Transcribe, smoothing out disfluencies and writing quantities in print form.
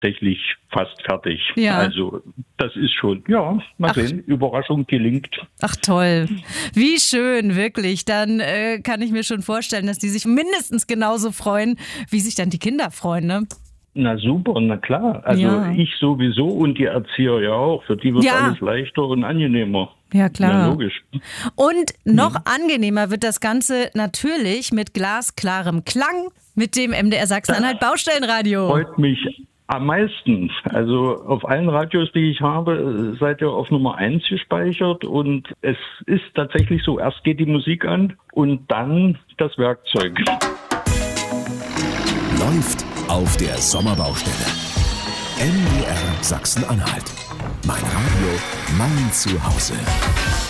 tatsächlich fast fertig. Ja. Also das ist schon, mal sehen, Überraschung gelingt. Ach toll, wie schön, wirklich. Dann kann ich mir schon vorstellen, dass die sich mindestens genauso freuen, wie sich dann die Kinder freuen, ne? Na super, na klar. Also ich sowieso und die Erzieher ja auch. Für die wird alles leichter und angenehmer. Ja, klar. Ja, logisch. Und noch angenehmer wird das Ganze natürlich mit glasklarem Klang mit dem MDR Sachsen-Anhalt Baustellenradio. Freut mich am meisten. Also auf allen Radios, die ich habe, seid ihr auf Nummer 1 gespeichert. Und es ist tatsächlich so, erst geht die Musik an und dann das Werkzeug. Läuft auf der Sommerbaustelle. MDR Sachsen-Anhalt. Mein Radio, mein Zuhause.